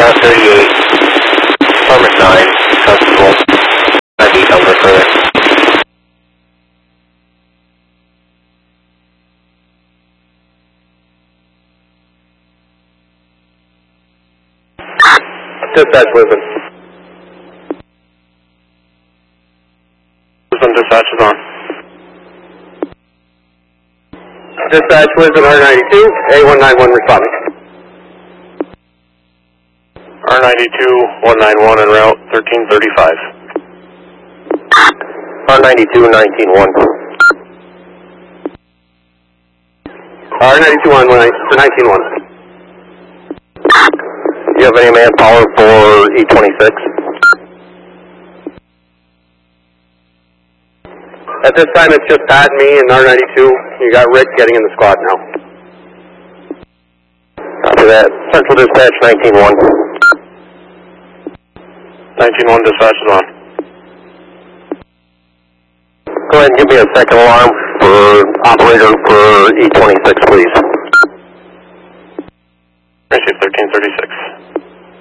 38, Department 9, Constable, ID number for Dispatch Lisbon. Lisbon dispatch is on. Dispatch Lisbon R92, A191 responding. R92 191 en route 1335. R92 191. R92 191. Do you have any manpower for E26? At this time, it's just Pat and me and R92. You got Rick getting in the squad now. After that, Central Dispatch 19-1. 19-1 dispatch is on. Go ahead and give me a second alarm for operator for E26, please.